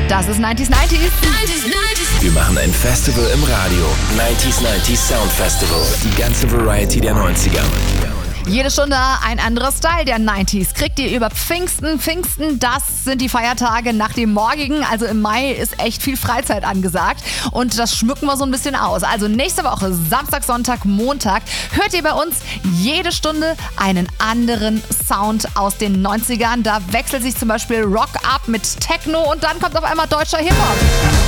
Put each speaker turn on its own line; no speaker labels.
Das ist 90s 90s.
Wir machen ein Festival im Radio. 90s Sound Festival. Die ganze Variety der 90er.
Jede Stunde ein anderer Style der 90s. Kriegt ihr über Pfingsten. Pfingsten, das sind die Feiertage nach dem morgigen. Also im Mai ist echt viel Freizeit angesagt. Und das schmücken wir so ein bisschen aus. Also nächste Woche, Samstag, Sonntag, Montag, hört ihr bei uns jede Stunde einen anderen Sound aus den 90ern. Da wechselt sich zum Beispiel Rock ab mit Techno und dann kommt auf einmal deutscher Hip-Hop.